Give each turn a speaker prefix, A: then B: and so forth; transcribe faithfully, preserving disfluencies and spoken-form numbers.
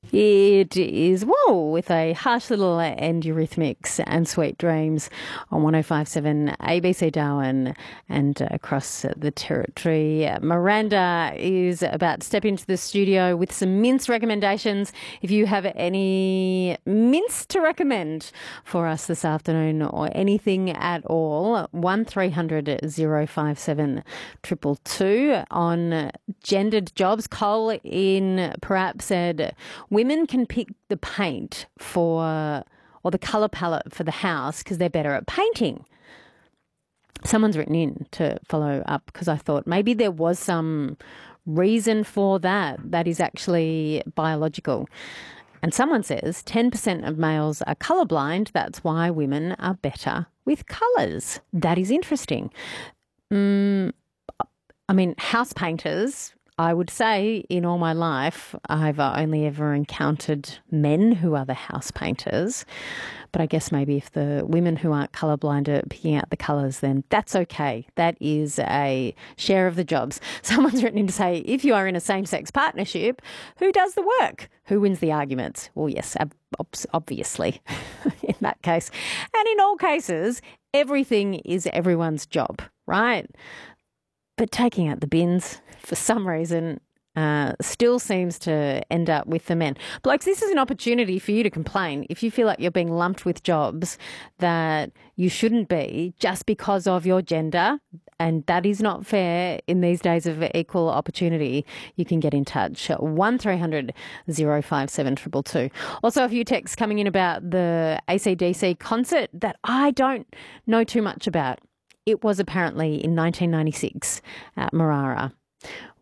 A: It is, whoa, with a harsh little end Eurythmics and Sweet Dreams on one oh five point seven A B C Darwin and uh, across the territory. Miranda is about to step into the studio with some mince recommendations. If you have any mince to recommend for us this afternoon or anything at all, one three hundred oh five seven two two two on gendered jobs. Cole in Parap said, women can pick the paint for, or the colour palette for the house because they're better at painting. Someone's written in to follow up because I thought maybe there was some reason for that that is actually biological. And someone says ten percent of males are colourblind. That's why women are better with colours. That is interesting. Mm, I mean, house painters, I would say in all my life, I've only ever encountered men who are the house painters. But I guess maybe if the women who aren't colourblind are picking out the colours, then that's okay. That is a share of the jobs. Someone's written in to say, if you are in a same-sex partnership, who does the work? Who wins the arguments? Well, yes, ob- obviously, in that case. And in all cases, everything is everyone's job, right? But taking out the bins, for some reason, uh, still seems to end up with the men. Blokes, this is an opportunity for you to complain if you feel like you're being lumped with jobs that you shouldn't be just because of your gender, and that is not fair in these days of equal opportunity. You can get in touch. one three hundred oh five seven two two two. Also, a few texts coming in about the A C D C concert that I don't know too much about. It was apparently in nineteen ninety-six at Marara.